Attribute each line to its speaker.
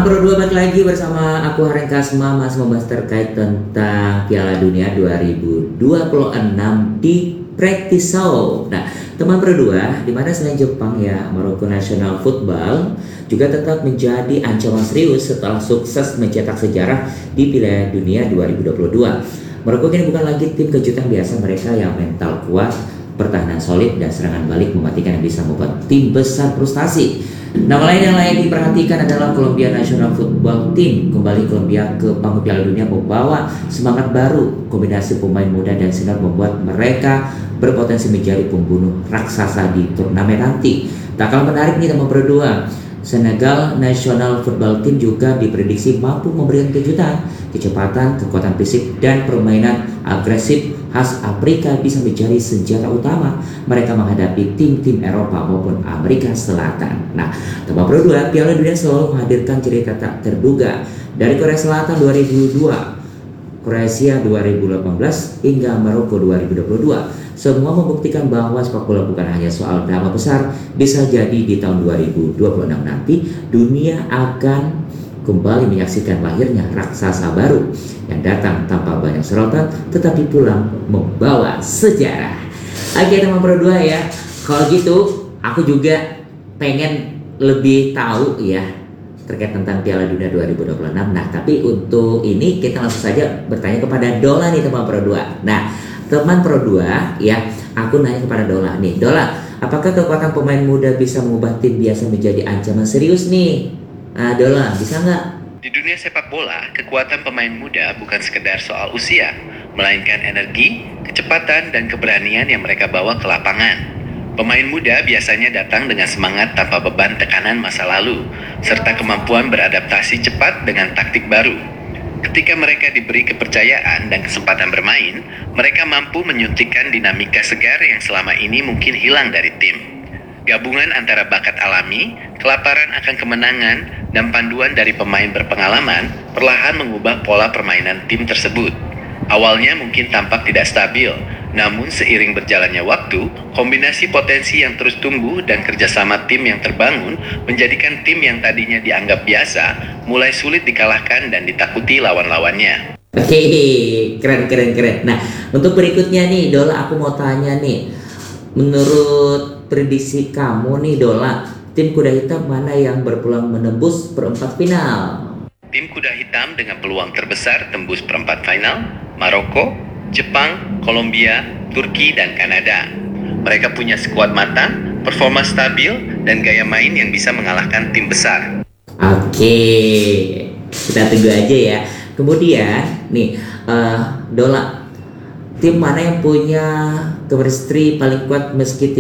Speaker 1: Teman Pro 2 balik lagi bersama aku Haren Kasma, masih membahas terkait tentang Piala Dunia 2026 di Practice Show. Nah, teman Pro 2, di mana selain Jepang ya, Maroko National Football juga tetap menjadi ancaman serius setelah sukses mencetak sejarah di Piala Dunia 2022. Maroko kini bukan lagi tim kejutan biasa, mereka yang mental kuat, pertahanan solid, dan serangan balik mematikan yang bisa membuat tim besar frustasi. Nama lain yang layak diperhatikan adalah Colombia National Football Team. Kembali Colombia ke panggung Piala Dunia membawa semangat baru. Kombinasi pemain muda dan senior membuat mereka berpotensi menjadi pembunuh raksasa di turnamen nanti. Tak kalah menarik nih teman berdua, Senegal National Football Team juga diprediksi mampu memberikan kejutan. Kecepatan, kekuatan fisik, dan permainan agresif khas Afrika bisa menjadi senjata utama mereka menghadapi tim-tim Eropa maupun Amerika Selatan. Nah, teman Pro 2, Piala Dunia selalu menghadirkan cerita tak terduga dari Korea Selatan 2002, Kroasia 2018, hingga Maroko 2022. Semua membuktikan bahwa sepak bola bukan hanya soal drama besar. Bisa jadi di tahun 2026 nanti dunia akan kembali menyaksikan lahirnya raksasa baru yang datang tanpa banyak sorotan tetapi pulang membawa sejarah. Oke teman Pro 2 ya, kalau gitu aku juga pengen lebih tahu ya terkait tentang Piala Dunia 2026. Nah, tapi untuk ini kita langsung saja bertanya kepada Dola nih teman Pro 2. Nah, teman Pro 2 ya, aku nanya kepada Dola nih. Dola, apakah kekuatan pemain muda bisa mengubah tim biasa menjadi ancaman serius nih? Nah, Dola, bisa nggak?
Speaker 2: Di dunia sepak bola, kekuatan pemain muda bukan sekedar soal usia, melainkan energi, kecepatan, dan keberanian yang mereka bawa ke lapangan. Pemain muda biasanya datang dengan semangat tanpa beban tekanan masa lalu, serta kemampuan beradaptasi cepat dengan taktik baru. Ketika mereka diberi kepercayaan dan kesempatan bermain, mereka mampu menyuntikkan dinamika segar yang selama ini mungkin hilang dari tim. Gabungan antara bakat alami, kelaparan akan kemenangan, dan panduan dari pemain berpengalaman perlahan mengubah pola permainan tim tersebut. Awalnya mungkin tampak tidak stabil, namun seiring berjalannya waktu, kombinasi potensi yang terus tumbuh dan kerjasama tim yang terbangun menjadikan tim yang tadinya dianggap biasa mulai sulit dikalahkan dan ditakuti lawan-lawannya.
Speaker 1: Oke, keren. Nah, untuk berikutnya nih, Dola, aku mau tanya nih. Menurut prediksi kamu nih, Dola, tim kuda hitam mana yang berpeluang menembus perempat final?
Speaker 2: Tim kuda hitam dengan peluang terbesar tembus perempat final, Maroko, Jepang, Kolombia, Turki, dan Kanada. Mereka punya skuad matang, performa stabil, dan gaya main yang bisa mengalahkan tim besar.
Speaker 1: Oke, kita tunggu aja ya. Kemudian nih, Dola, tim mana yang punya chemistry paling kuat meski